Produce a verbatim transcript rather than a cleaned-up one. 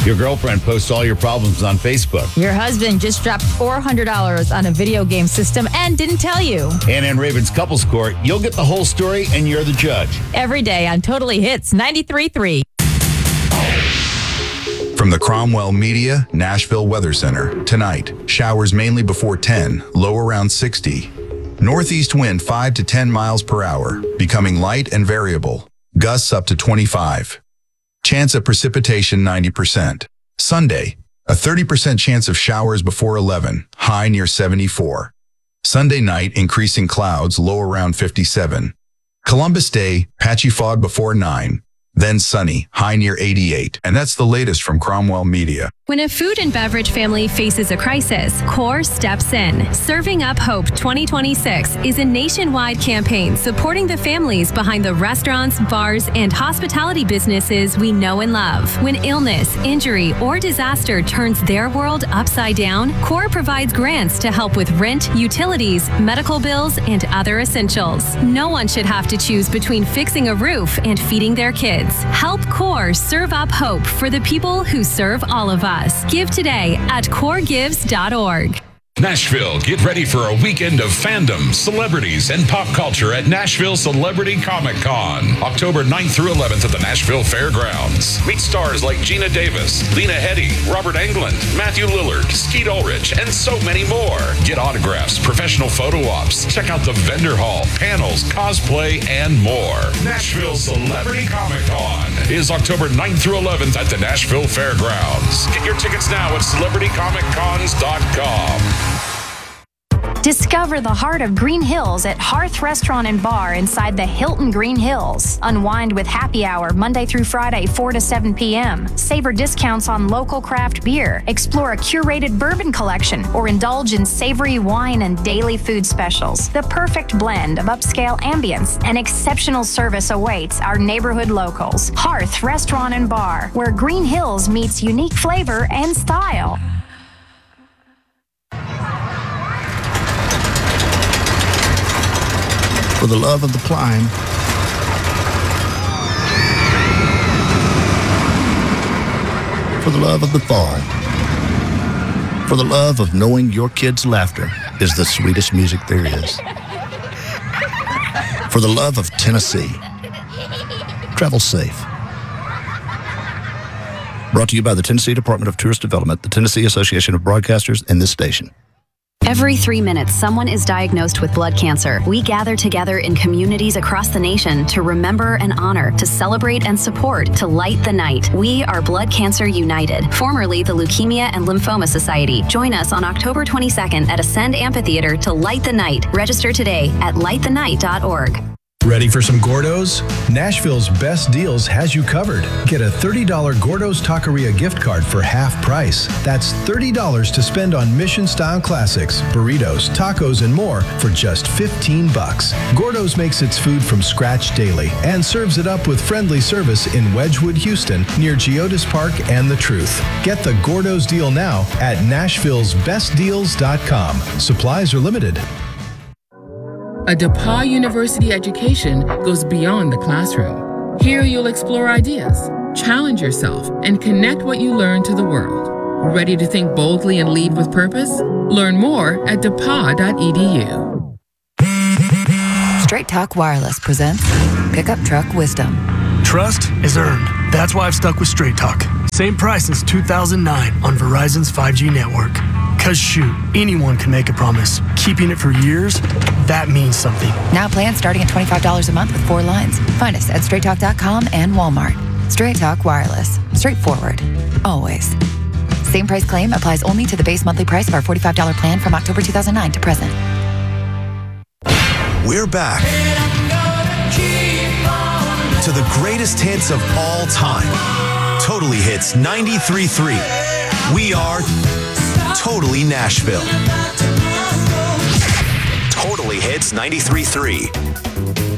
Your girlfriend posts all your problems on Facebook. Your husband just dropped four hundred dollars on a video game system and didn't tell you. And in Raven's Couples Court, you'll get the whole story and you're the judge. Every day on Totally Hits ninety-three point three. From the Cromwell Media Nashville Weather Center. Tonight, showers mainly before ten, low around sixty. Northeast wind five to ten miles per hour, becoming light and variable. Gusts up to twenty-five. Chance of precipitation ninety percent. Sunday, a thirty percent chance of showers before eleven, high near seventy-four. Sunday night, increasing clouds, low around fifty-seven. Columbus Day, patchy fog before nine. Then sunny, high near eighty-eight. And that's the latest from Cromwell Media. When a food and beverage family faces a crisis, CORE steps in. Serving Up Hope twenty twenty-six is a nationwide campaign supporting the families behind the restaurants, bars, and hospitality businesses we know and love. When illness, injury, or disaster turns their world upside down, CORE provides grants to help with rent, utilities, medical bills, and other essentials. No one should have to choose between fixing a roof and feeding their kids. Help CORE serve up hope for the people who serve all of us. Give today at core gives dot org. Nashville, get ready for a weekend of fandom, celebrities, and pop culture at Nashville Celebrity Comic Con, October ninth through eleventh at the Nashville Fairgrounds. Meet stars like Gina Davis, Lena Headey, Robert Englund, Matthew Lillard, Skeet Ulrich, and so many more. Get autographs, professional photo ops, check out the vendor hall, panels, cosplay, and more. Nashville Celebrity Comic Con is October ninth through eleventh at the Nashville Fairgrounds. Get your tickets now at celebrity comic cons dot com. Discover the heart of Green Hills at Hearth Restaurant and Bar inside the Hilton Green Hills. Unwind with happy hour Monday through Friday, four to seven p.m. Savor discounts on local craft beer. Explore a curated bourbon collection or indulge in savory wine and daily food specials. The perfect blend of upscale ambience and exceptional service awaits our neighborhood locals. Hearth Restaurant and Bar, where Green Hills meets unique flavor and style. For the love of the climb, for the love of the fall, for the love of knowing your kids' laughter is the sweetest music there is, for the love of Tennessee. Travel safe. Brought to you by the Tennessee Department of Tourist Development, the Tennessee Association of Broadcasters, and this station. Every three minutes, someone is diagnosed with blood cancer. We gather together in communities across the nation to remember and honor, to celebrate and support, to light the night. We are Blood Cancer United, formerly the Leukemia and Lymphoma Society. Join us on October twenty-second at Ascend Amphitheater to light the night. Register today at light the night dot org. Ready for some Gordo's? Nashville's Best Deals has you covered. Get a thirty dollars Gordo's Taqueria gift card for half price. That's thirty dollars to spend on Mission-style classics, burritos, tacos, and more for just fifteen bucks. Gordo's makes its food from scratch daily and serves it up with friendly service in Wedgwood, Houston, near Geodis Park and The Truth. Get the Gordo's deal now at nashvilles best deals dot com. Supplies are limited. A DePauw University education goes beyond the classroom. Here you'll explore ideas, challenge yourself, and connect what you learn to the world. Ready to think boldly and lead with purpose? Learn more at d e p a w dot e d u. Straight Talk Wireless presents Pickup Truck Wisdom. Trust is earned. That's why I've stuck with Straight Talk. Same price since two thousand nine on Verizon's five G network. Cause shoot, anyone can make a promise. Keeping it for years, that means something. Now plans starting at twenty-five dollars a month with four lines. Find us at straight talk dot com and Walmart. Straight Talk Wireless. Straightforward. Always. Same price claim applies only to the base monthly price of our forty-five dollars plan from October two thousand nine to present. We're back to the greatest hits of all time. Totally Hits ninety-three point three. We are Totally Nashville. Totally Hits ninety-three point three.